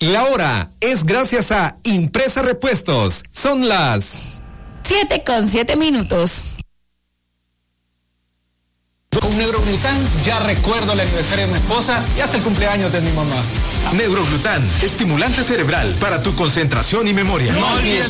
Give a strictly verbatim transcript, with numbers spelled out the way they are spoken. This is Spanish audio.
La hora es gracias a Impresa Repuestos. Son las siete con siete minutos. Con Neuroglután ya recuerdo el aniversario de mi esposa y hasta el cumpleaños de mi mamá. Neuroglután, estimulante cerebral para tu concentración y memoria. No olvides